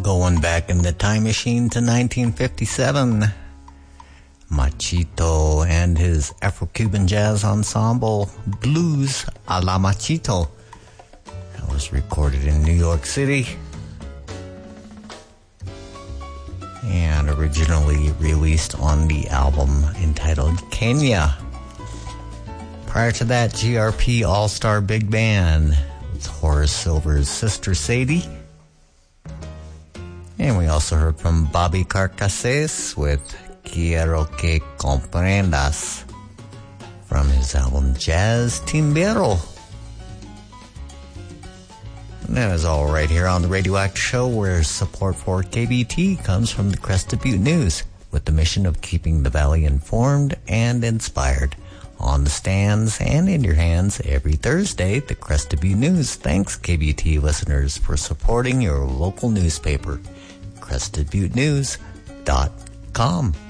Going back in the time machine to 1957, Machito and his Afro-Cuban jazz ensemble, Blues a la Machito. That was recorded in New York City and originally released on the album entitled Kenya. Prior to that, GRP All-Star Big Band with Horace Silver's Sister Sadie. And we also heard from Bobby Carcases with Quiero que comprendas from his album Jazz Timbero. And that is all right here on the Radioactive Show, where support for KBT comes from the Crested Butte News, with the mission of keeping the Valley informed and inspired. On the stands and in your hands every Thursday, the Crested Butte News thanks KBT listeners for supporting your local newspaper, CrestedButteNews.com.